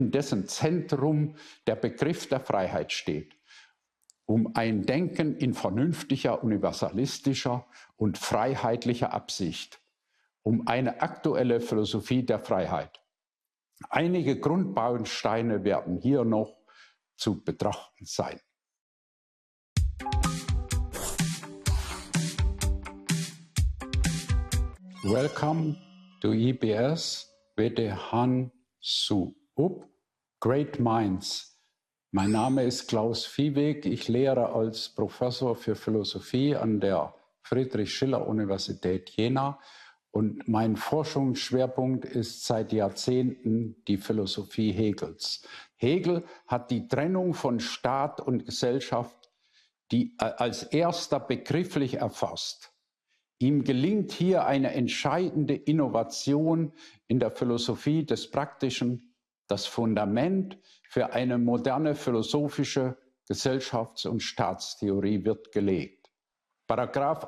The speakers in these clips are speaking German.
in dessen Zentrum der Begriff der Freiheit steht, um ein Denken in vernünftiger, universalistischer und freiheitlicher Absicht, um eine aktuelle Philosophie der Freiheit. Einige Grundbausteine werden hier noch zu betrachten sein. Welcome to EBS with Han Su Up, Great Minds. Mein Name ist Klaus Viehweg. Ich lehre als Professor für Philosophie an der Friedrich-Schiller-Universität Jena. Und mein Forschungsschwerpunkt ist seit Jahrzehnten die Philosophie Hegels. Hegel hat die Trennung von Staat und Gesellschaft als erster begrifflich erfasst. Ihm gelingt hier eine entscheidende Innovation in der Philosophie des Praktischen. Das Fundament für eine moderne philosophische Gesellschafts- und Staatstheorie wird gelegt. Paragraph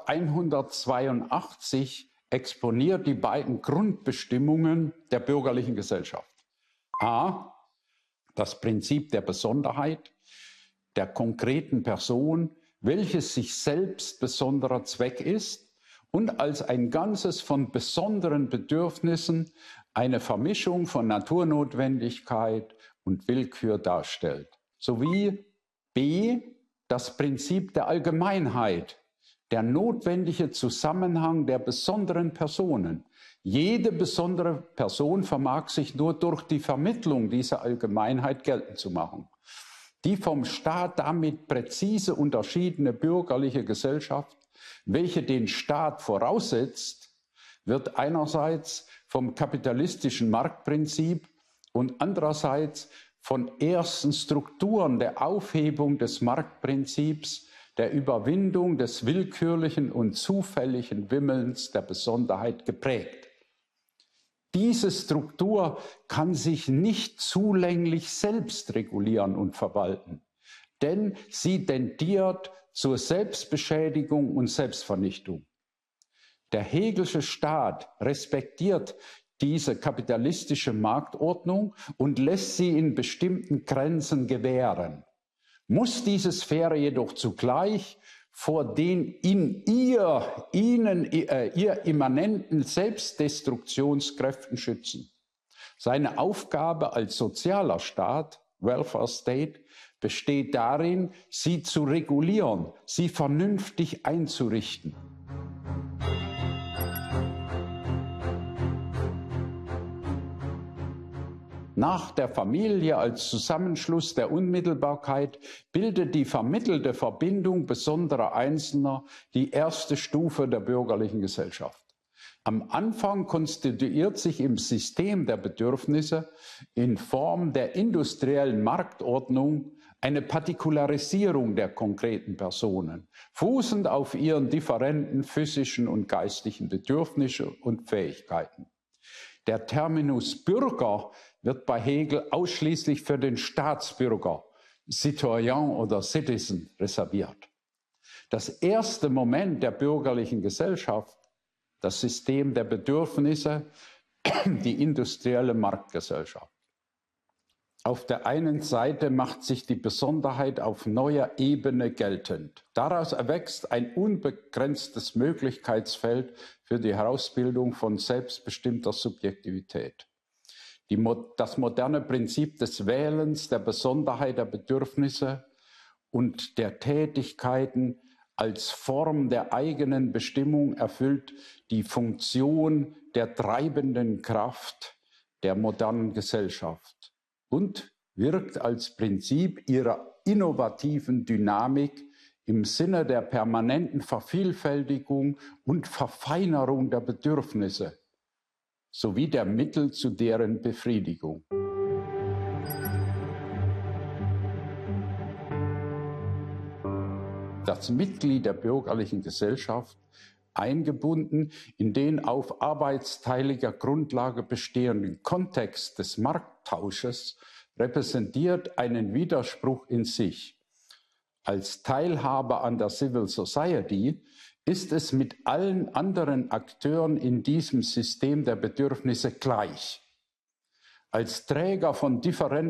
182 exponiert die beiden Grundbestimmungen der bürgerlichen Gesellschaft. A, das Prinzip der Besonderheit, der konkreten Person, welches sich selbst besonderer Zweck ist und als ein Ganzes von besonderen Bedürfnissen eine Vermischung von Naturnotwendigkeit und Willkür darstellt. Sowie B, das Prinzip der Allgemeinheit, der notwendige Zusammenhang der besonderen Personen. Jede besondere Person vermag sich nur durch die Vermittlung dieser Allgemeinheit geltend zu machen. Die vom Staat damit präzise unterschiedene bürgerliche Gesellschaft, welche den Staat voraussetzt, wird einerseits vom kapitalistischen Marktprinzip und andererseits von ersten Strukturen der Aufhebung des Marktprinzips, der Überwindung des willkürlichen und zufälligen Wimmelns der Besonderheit geprägt. Diese Struktur kann sich nicht zulänglich selbst regulieren und verwalten, denn sie tendiert zur Selbstbeschädigung und Selbstvernichtung. Der Hegelsche Staat respektiert diese kapitalistische Marktordnung und lässt sie in bestimmten Grenzen gewähren, muss diese Sphäre jedoch zugleich vor den ihr immanenten Selbstdestruktionskräften schützen. Seine Aufgabe als sozialer Staat, Welfare State, besteht darin, sie zu regulieren, sie vernünftig einzurichten. Nach der Familie als Zusammenschluss der Unmittelbarkeit bildet die vermittelte Verbindung besonderer Einzelner die erste Stufe der bürgerlichen Gesellschaft. Am Anfang konstituiert sich im System der Bedürfnisse in Form der industriellen Marktordnung eine Partikularisierung der konkreten Personen, fußend auf ihren differenten physischen und geistlichen Bedürfnissen und Fähigkeiten. Der Terminus Bürger wird bei Hegel ausschließlich für den Staatsbürger, Citoyen oder Citizen, reserviert. Das erste Moment der bürgerlichen Gesellschaft, das System der Bedürfnisse, die industrielle Marktgesellschaft. Auf der einen Seite macht sich die Besonderheit auf neuer Ebene geltend. Daraus erwächst ein unbegrenztes Möglichkeitsfeld für die Herausbildung von selbstbestimmter Subjektivität. Das moderne Prinzip des Wählens, der Besonderheit der Bedürfnisse und der Tätigkeiten als Form der eigenen Bestimmung erfüllt die Funktion der treibenden Kraft der modernen Gesellschaft und wirkt als Prinzip ihrer innovativen Dynamik im Sinne der permanenten Vervielfältigung und Verfeinerung der Bedürfnisse sowie der Mittel zu deren Befriedigung. Das Mitglied der bürgerlichen Gesellschaft, eingebunden in den auf arbeitsteiliger Grundlage bestehenden Kontext des Markttausches, repräsentiert einen Widerspruch in sich. Als Teilhaber an der Civil Society ist es mit allen anderen Akteuren in diesem System der Bedürfnisse gleich. Als Träger von differenten